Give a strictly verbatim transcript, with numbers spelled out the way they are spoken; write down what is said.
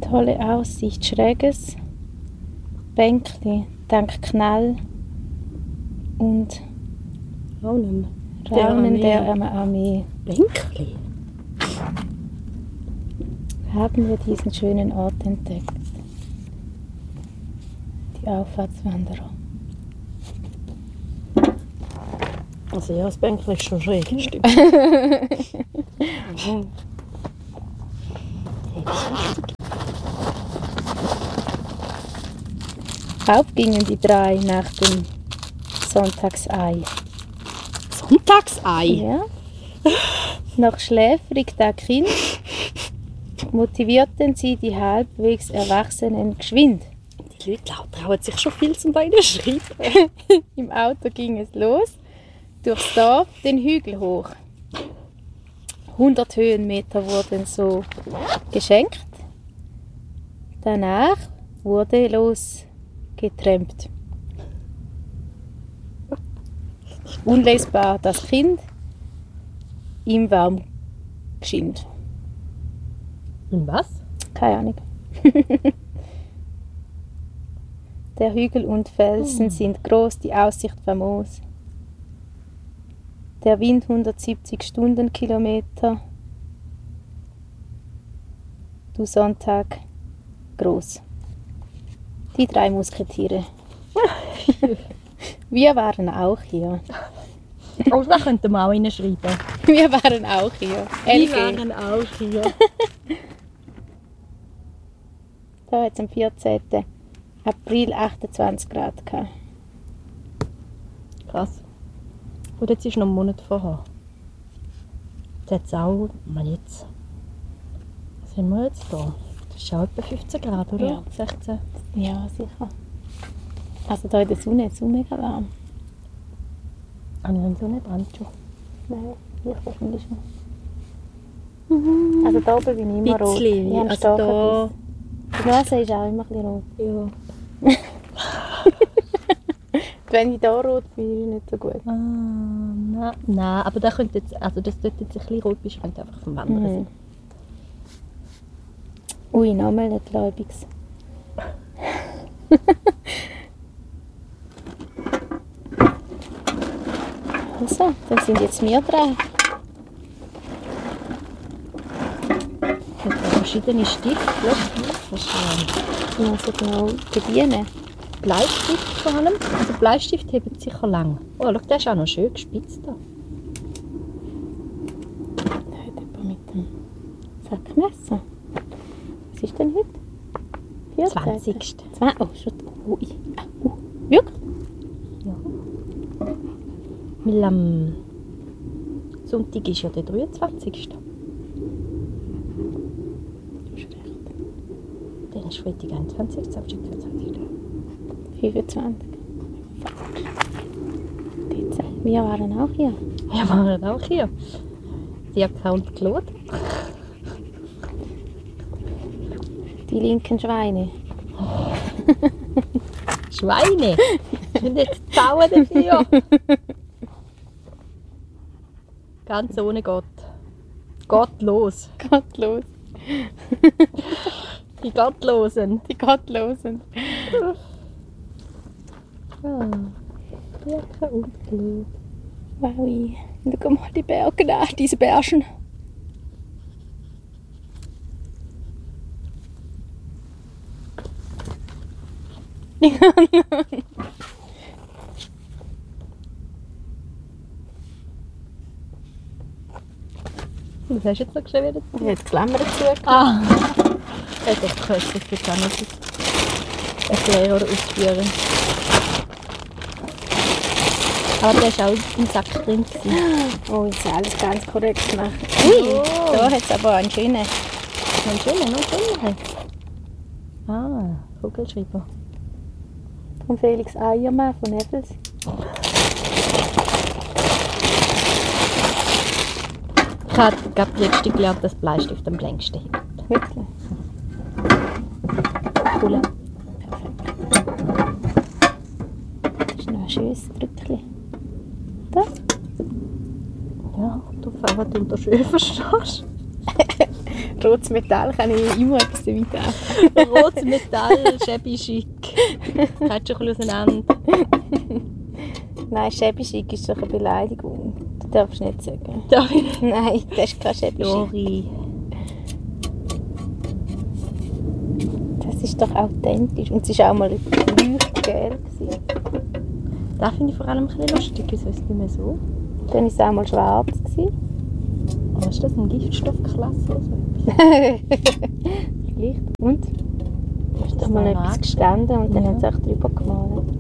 Tolle Aussicht, schräges Bänkli, dank Knall und Raunen. Raunen der Armee. Bänkli? Haben wir diesen schönen Ort entdeckt. Die Auffahrtswanderer. Also ja, das Bänkli ist schon schräg, stimmt. Auf gingen die drei nach dem Sonntagsei. Sonntagsei? Ja. Noch schläfrig da Kind, motivierten sie die halbwegs Erwachsenen geschwind. Die Leute trauen sich schon viel zum Beinen schreiben. Im Auto ging es los, durchs Dorf den Hügel hoch. hundert Höhenmeter wurden so geschenkt. Danach wurde losgetrampt. Unlesbar das Kind, ihm warm geschint. Und was? Keine Ahnung. Der Hügel und Felsen sind groß, die Aussicht famos. Der Wind hundertsiebzig Stundenkilometer. Du Sonntag groß. Die drei Musketiere. Wir waren auch hier. Oh, da könnten wir auch reinschreiben. Wir waren auch hier. L G. Wir waren auch hier. Da hat es am vierzehnten April achtundzwanzig Grad gehabt. Krass. Und jetzt ist noch ein Monat vorher. Jetzt hat es auch, mal jetzt, was sind wir jetzt da? Das ist auch etwa fünfzehn Grad, oder? Ja. sechzehn. Ja, sicher. Also da in der Sonne ist es auch mega warm. Ah, nein, so nicht brennt schon. Nein, ich wahrscheinlich schon. Also da oben bin ich immer rot. Bisschen, Ich habe also starken da- Biss. Die Nase ist auch immer ein bisschen rot. Ja. Wenn ich da rot bin, ist es nicht so gut. Ah, nein, nein, aber da könnte jetzt, also das dort jetzt ein bisschen rot bist, könnte einfach vom Wandern sein. Mhm. Ui, nochmal nicht Gläubiges. Also, dann sind jetzt wir dran. Ich habe verschiedene Stifte. Schau, das ist Ich muss sie genau bedienen. Bleistift vor allem. Also Bleistift hebt sicher lang. Oh, schau, der ist auch noch schön gespitzt. Da. Da hat jemand mit dem Sackmesser. Was ist denn heute? vierzehnten zwanzigsten Zwei, oh, schon. Ui. Ah, uh. Wirklich? Ja. Weil am Sonntag ist ja der dreiundzwanzigste Du hast recht. Dann ist Freitag einundzwanzigste Samstag zweiundzwanzigste fünfundzwanzig. dreizehnten Wir waren auch hier. Wir waren auch hier. Die Account Claude. Die linken Schweine. Schweine! Ich bin jetzt Zauen dafür. Ganz ohne Gott. Gottlos. Gottlos. Die Gottlosen. Die Gottlosen. Ah, Birke und Claude. Wow. Schau mal die Berge an, diese Bärchen. Was hast du jetzt noch geschrieben? Ich habe die Klammer dazu. Ah! Ich hätte köstlich getan, das erklären oder ausführen. Aber der war auch im Sack drin. Oh, jetzt ist alles ganz korrekt gemacht. Ui, Oh. da hat es aber einen schönen. Noch ein schöner, noch ein schöner. Ah, Kugelschreiber. Von Felix Eiermann von Nevels. Ich habe gerade letztens gelernt, dass Bleistift am längsten hebt. Wirklich. Cool. Das ist noch ein schönes Drückchen. Da. Ja, du, was du unter schön verstehst. Rotes Metall kann ich immer etwas damit anfangen. Rotes Metall, shabby chic. Geht schon ein bisschen auseinander. Nein, shabby chic ist doch eine Beleidigung. Das darfst du nicht sagen. Darf ich nicht? Nein, das ist kein shabby chic. Sorry. Das ist doch authentisch. Und es war auch mal leuchtgelb. Das finde ich vor allem ein bisschen lustig. Wieso ist es nicht mehr so? Dann war es auch mal schwarz. Oh, ist das eine Giftstoffklasse oder so? Vielleicht. Und? Da ist doch mal das etwas magisch? gestanden und dann Ja. haben sie auch drüber gemalt.